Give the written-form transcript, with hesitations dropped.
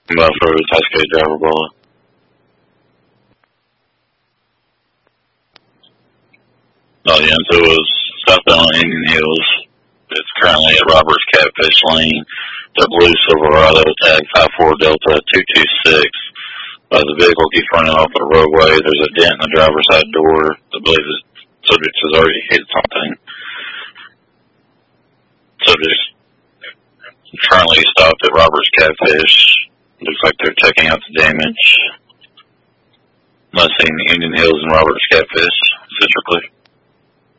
Buff Road, Cascade Driver Ball. Oh yeah, so it was southbound Indian Hills. It's currently at Roberts Catfish Lane. The blue Silverado tag 54 Delta 226. The vehicle keeps running off the roadway. There's a dent in the driver's side door. I believe the subject has already hit something. Subject currently stopped at Roberts Catfish. Looks like they're checking out the damage. Not seeing the Indian Hills and Roberts Catfish, specifically.